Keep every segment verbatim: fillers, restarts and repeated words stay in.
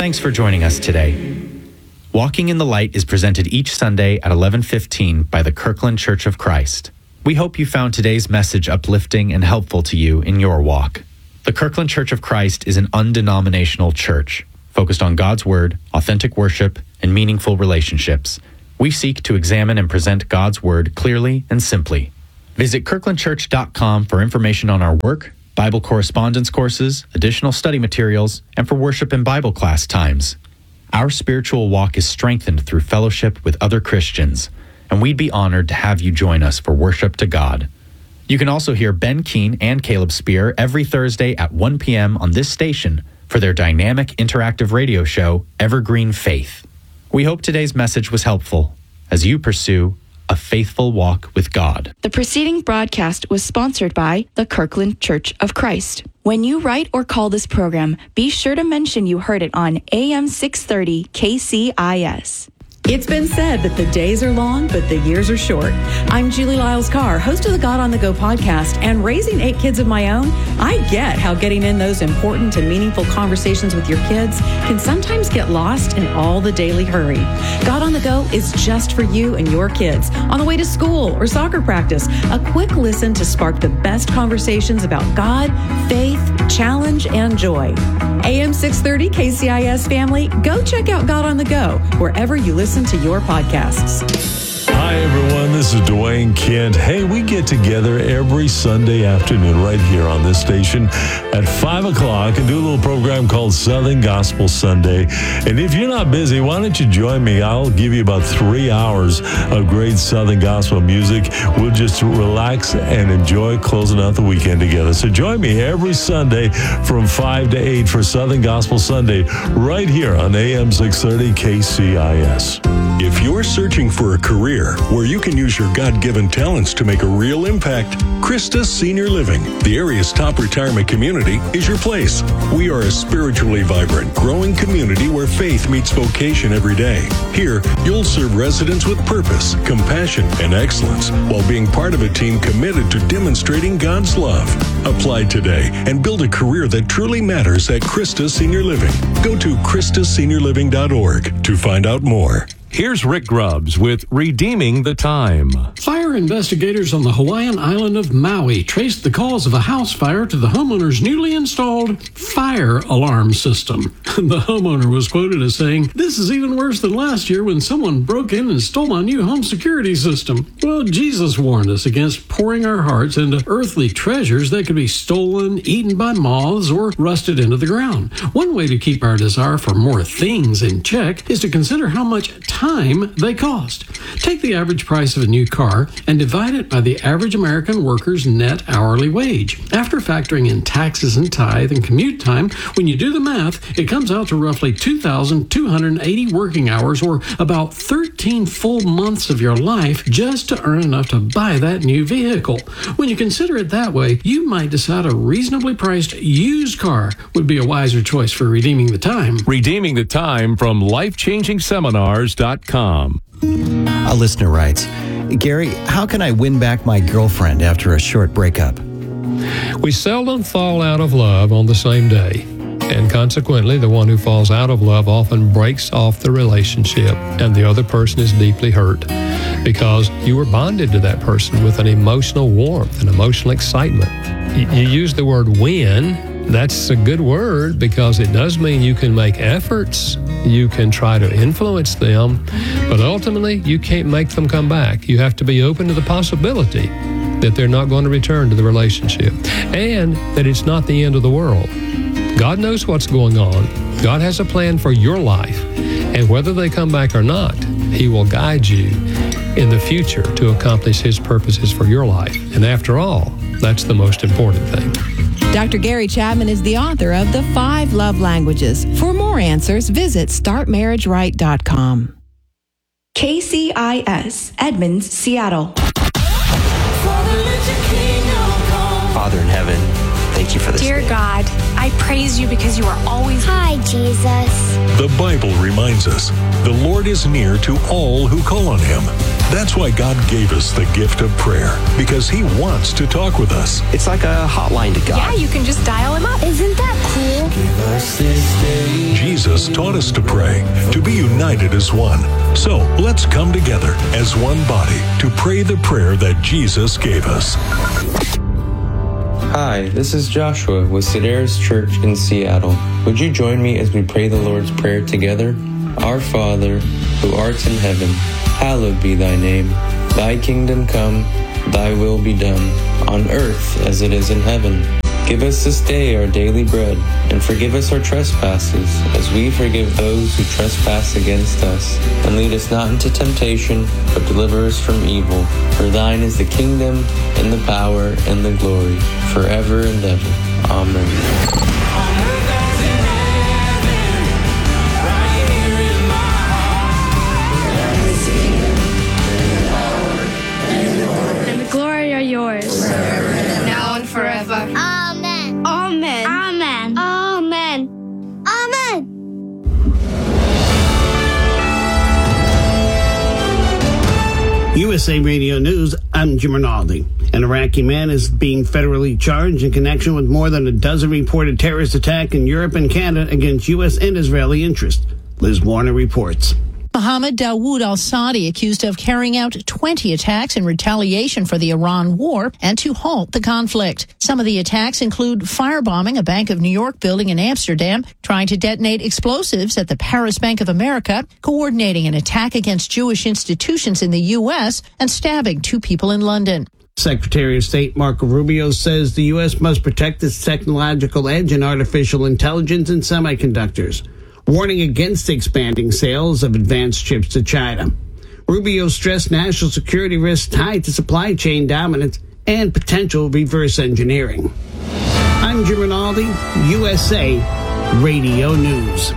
Thanks for joining us today. Walking in the Light is presented each Sunday at eleven fifteen by the Kirkland Church of Christ. We hope you found today's message uplifting and helpful to you in your walk. The Kirkland Church of Christ is an undenominational church focused on God's Word, authentic worship, and meaningful relationships. We seek to examine and present God's Word clearly and simply. Visit kirkland church dot com for information on our work, Bible correspondence courses, additional study materials, and for worship and Bible class times. Our spiritual walk is strengthened through fellowship with other Christians, and we'd be honored to have you join us for worship to God. You can also hear Ben Keene and Caleb Spear every Thursday at one p.m. on this station for their dynamic interactive radio show, Evergreen Faith. We hope today's message was helpful as you pursue a faithful walk with God. The preceding broadcast was sponsored by the Kirkland Church of Christ. When you write or call this program, be sure to mention you heard it on A M six thirty K C I S. It's been said that the days are long, but the years are short. I'm Julie Lyles-Carr, host of the God on the Go podcast, and raising eight kids of my own, I get how getting in those important and meaningful conversations with your kids can sometimes get lost in all the daily hurry. God on the Go is just for you and your kids on the way to school or soccer practice. A quick listen to spark the best conversations about God, faith, challenge, and joy. A M six thirty K C I S family, go check out God on the Go wherever you listen to your podcasts. Hi, everyone. This is Dwayne Kent. Hey, we get together every Sunday afternoon right here on this station at five o'clock and do a little program called Southern Gospel Sunday. And if you're not busy, why don't you join me? I'll give you about three hours of great Southern Gospel music. We'll just relax and enjoy closing out the weekend together. So join me every Sunday from five to eight for Southern Gospel Sunday right here on A M six thirty K C I S. If you're searching for a career where you can use your God-given talents to make a real impact, Christus Senior Living, the area's top retirement community, is your place. We are a spiritually vibrant, growing community where faith meets vocation every day. Here, you'll serve residents with purpose, compassion, and excellence while being part of a team committed to demonstrating God's love. Apply today and build a career that truly matters at Christus Senior Living. Go to christus senior living dot org to find out more. Here's Rick Grubbs with Redeeming the Time. Fire investigators on the Hawaiian island of Maui traced the cause of a house fire to the homeowner's newly installed fire alarm system. The homeowner was quoted as saying, "This is even worse than last year when someone broke in and stole my new home security system." Well, Jesus warned us against pouring our hearts into earthly treasures that could be stolen, eaten by moths, or rusted into the ground. One way to keep our desire for more things in check is to consider how much time time they cost. Take the average price of a new car and divide it by the average American worker's net hourly wage. After factoring in taxes and tithe and commute time, when you do the math, it comes out to roughly two thousand two hundred eighty working hours, or about thirteen full months of your life, just to earn enough to buy that new vehicle. When you consider it that way, you might decide a reasonably priced used car would be a wiser choice for redeeming the time. Redeeming the Time from life changing seminars dot com. A listener writes, "Gary, how can I win back my girlfriend after a short breakup?" We seldom fall out of love on the same day, and consequently, the one who falls out of love often breaks off the relationship, and the other person is deeply hurt because you were bonded to that person with an emotional warmth and emotional excitement. You, you use the word win. That's a good word because it does mean you can make efforts, you can try to influence them, but ultimately you can't make them come back. You have to be open to the possibility that they're not going to return to the relationship and that it's not the end of the world. God knows what's going on. God has a plan for your life, and whether they come back or not, He will guide you in the future to accomplish His purposes for your life. And after all, that's the most important thing. Doctor Gary Chapman is the author of The Five Love Languages. For more answers, visit start marriage right dot com. K C I S, Edmonds, Seattle. Father in heaven, thank you for this Dear day. God, I praise you because you are always... Hi, Jesus. The Bible reminds us the Lord is near to all who call on Him. That's why God gave us the gift of prayer, because He wants to talk with us. It's like a hotline to God. Yeah, you can just dial Him up. Isn't that cool. Jesus taught us to pray, to be united as one. So let's come together as one body to pray the prayer that Jesus gave us. Hi, this is Joshua with Sedaris Church in Seattle. Would you join me as we pray the Lord's Prayer together? Our Father, who art in heaven, hallowed be thy name. Thy kingdom come, thy will be done, on earth as it is in heaven. Give us this day our daily bread, and forgive us our trespasses, as we forgive those who trespass against us. And lead us not into temptation, but deliver us from evil. For thine is the kingdom, and the power, and the glory, forever and ever. Amen. Yours, now and forever. Amen. Amen. Amen. Amen. Amen. U S A Radio News, I'm Jim Rinaldi. An Iraqi man is being federally charged in connection with more than a dozen reported terrorist attacks in Europe and Canada against U S and Israeli interests. Liz Warner reports. Mohammed Dawood al-Saadi accused of carrying out twenty attacks in retaliation for the Iran war and to halt the conflict. Some of the attacks include firebombing a Bank of New York building in Amsterdam, trying to detonate explosives at the Paris Bank of America, coordinating an attack against Jewish institutions in the U S, and stabbing two people in London. Secretary of State Marco Rubio says the U S must protect its technological edge in artificial intelligence and semiconductors, warning against expanding sales of advanced chips to China. Rubio stressed national security risks tied to supply chain dominance and potential reverse engineering. I'm Jim Rinaldi, U S A Radio News.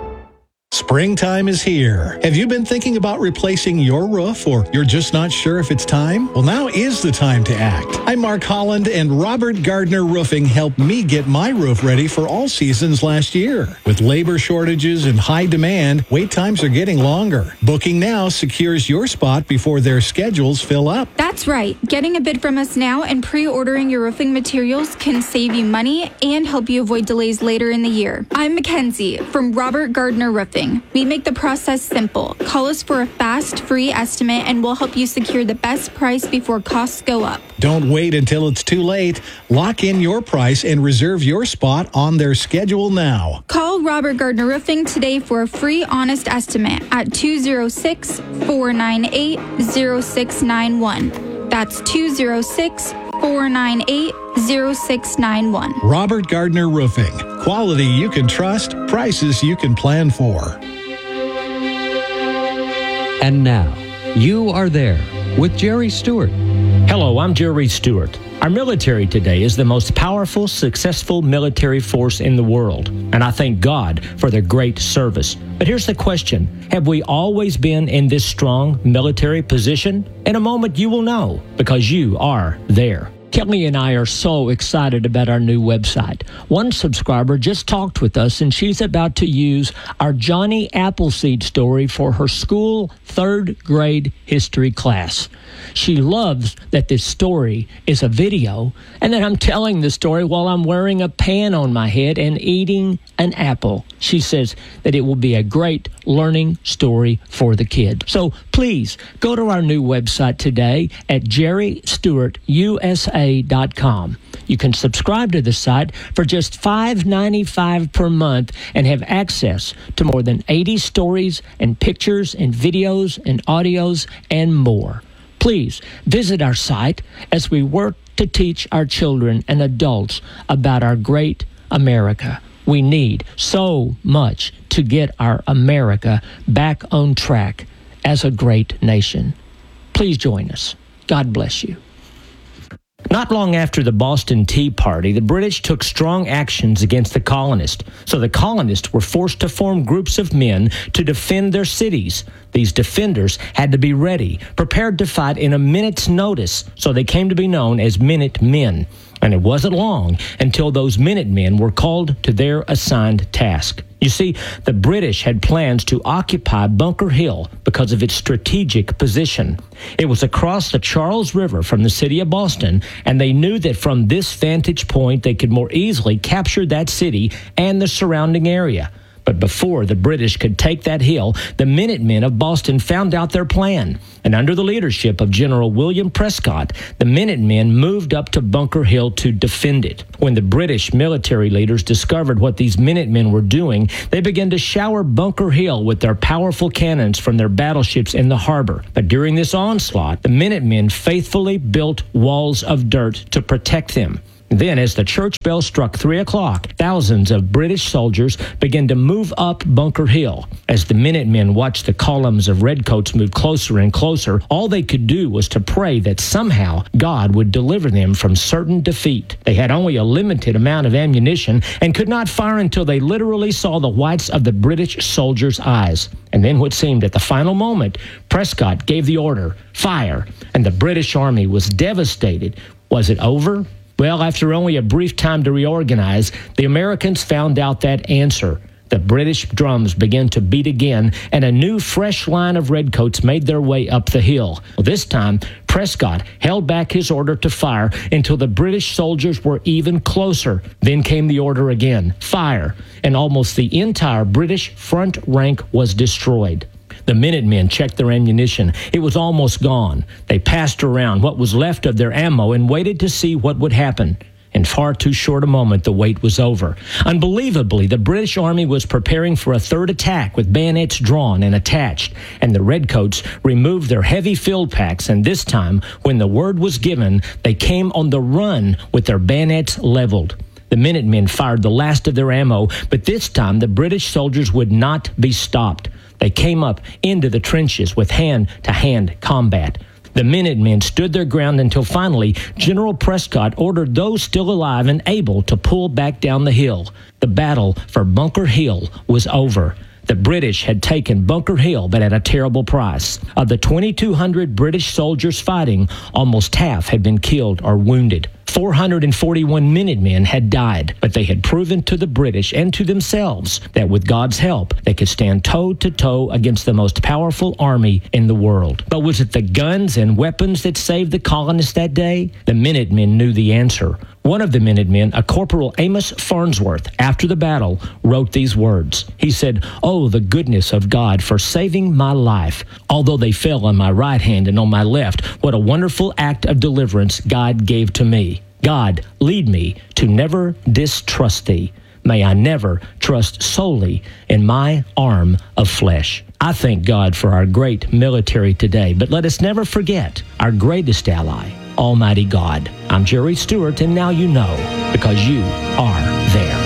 Springtime is here. Have you been thinking about replacing your roof, or you're just not sure if it's time? Well, now is the time to act. I'm Mark Holland, and Robert Gardner Roofing helped me get my roof ready for all seasons last year. With labor shortages and high demand, wait times are getting longer. Booking now secures your spot before their schedules fill up. That's right. Getting a bid from us now and pre-ordering your roofing materials can save you money and help you avoid delays later in the year. I'm Mackenzie from Robert Gardner Roofing. We make the process simple. Call us for a fast, free estimate, and we'll help you secure the best price before costs go up. Don't wait until it's too late. Lock in your price and reserve your spot on their schedule now. Call Robert Gardner Roofing today for a free, honest estimate at two oh six, four nine eight, oh six nine one. That's two oh six, four nine eight, oh six nine one. Robert Gardner Roofing. Quality you can trust, prices you can plan for. And now, You Are There with Jerry Stewart. Hello, I'm Jerry Stewart. Our military today is the most powerful, successful military force in the world, and I thank God for their great service. But here's the question. Have we always been in this strong military position? In a moment, you will know, because you are there. Kelly and I are so excited about our new website. One subscriber just talked with us, and she's about to use our Johnny Appleseed story for her school third grade history class. She loves that this story is a video, and that I'm telling the story while I'm wearing a pan on my head and eating an apple. She says that it will be a great learning story for the kid. So please go to our new website today at jerry stewart u s a dot com. You can subscribe to the site for just five dollars and ninety-five cents per month and have access to more than eighty stories and pictures and videos and audios and more. Please visit our site as we work to teach our children and adults about our great America. We need so much to get our America back on track as a great nation. Please join us. God bless you. Not long after the Boston Tea Party, the British took strong actions against the colonists. So the colonists were forced to form groups of men to defend their cities. These defenders had to be ready, prepared to fight in a minute's notice, so they came to be known as Minute Men. And it wasn't long until those Minutemen were called to their assigned task. You see, the British had plans to occupy Bunker Hill because of its strategic position. It was across the Charles River from the city of Boston, and they knew that from this vantage point they could more easily capture that city and the surrounding area. But before the British could take that hill, the Minutemen of Boston found out their plan. And under the leadership of General William Prescott, the Minutemen moved up to Bunker Hill to defend it. When the British military leaders discovered what these Minutemen were doing, they began to shower Bunker Hill with their powerful cannons from their battleships in the harbor. But during this onslaught, the Minutemen faithfully built walls of dirt to protect them. Then, as the church bell struck three o'clock, thousands of British soldiers began to move up Bunker Hill. As the Minutemen watched the columns of redcoats move closer and closer, all they could do was to pray that somehow God would deliver them from certain defeat. They had only a limited amount of ammunition and could not fire until they literally saw the whites of the British soldiers' eyes. And then what seemed at the final moment, Prescott gave the order, fire, and the British army was devastated. Was it over? Well, after only a brief time to reorganize, the Americans found out that answer. The British drums began to beat again, and a new, fresh line of redcoats made their way up the hill. Well, this time, Prescott held back his order to fire until the British soldiers were even closer. Then came the order again, fire, and almost the entire British front rank was destroyed. The Minutemen checked their ammunition. It was almost gone. They passed around what was left of their ammo and waited to see what would happen. In far too short a moment, the wait was over. Unbelievably, the British Army was preparing for a third attack with bayonets drawn and attached, and the redcoats removed their heavy field packs, and this time, when the word was given, they came on the run with their bayonets leveled. The Minutemen fired the last of their ammo, but this time the British soldiers would not be stopped. They came up into the trenches with hand-to-hand combat. The Minutemen stood their ground until finally General Prescott ordered those still alive and able to pull back down the hill. The battle for Bunker Hill was over. The British had taken Bunker Hill, but at a terrible price. Of the twenty-two hundred British soldiers fighting, almost half had been killed or wounded. four hundred forty-one Minutemen had died, but they had proven to the British and to themselves that with God's help, they could stand toe-to-toe against the most powerful army in the world. But was it the guns and weapons that saved the colonists that day? The Minutemen knew the answer. One of the Minutemen, a Corporal Amos Farnsworth, after the battle, wrote these words. He said, "Oh, the goodness of God for saving my life. Although they fell on my right hand and on my left, what a wonderful act of deliverance God gave to me. God, lead me to never distrust thee. May I never trust solely in my arm of flesh." I thank God for our great military today, but let us never forget our greatest ally, Almighty God. I'm Jerry Stewart, and now you know, because you are there.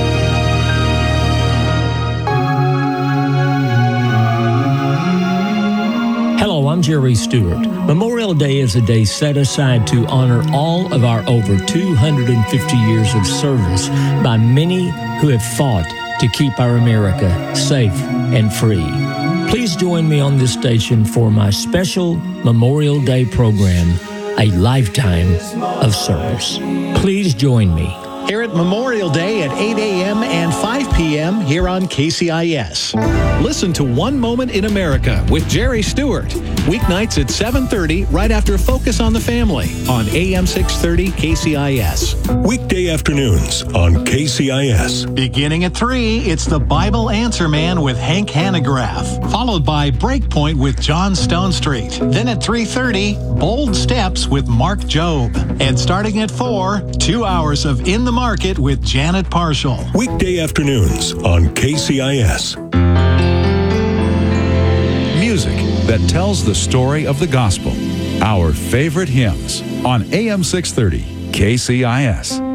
Hello, I'm Jerry Stewart. Memorial Day is a day set aside to honor all of our over two hundred fifty years of service by many who have fought to keep our America safe and free. Please join me on this station for my special Memorial Day program, A Lifetime of Service. Please join me. Here at Memorial Day at eight a.m. and five p.m. here on K C I S. Listen to One Moment in America with Jerry Stewart. Weeknights at seven thirty, right after Focus on the Family on A M six thirty K C I S. Weekday afternoons on K C I S. Beginning at three, it's the Bible Answer Man with Hank Hanegraaff, followed by Breakpoint with John Stonestreet. Then at three thirty, Bold Steps with Mark Jobe. And starting at four, two hours of In the Market with Janet Parshall. Weekday afternoons on K C I S. Music that tells the story of the gospel. Our favorite hymns on A M six thirty K C I S.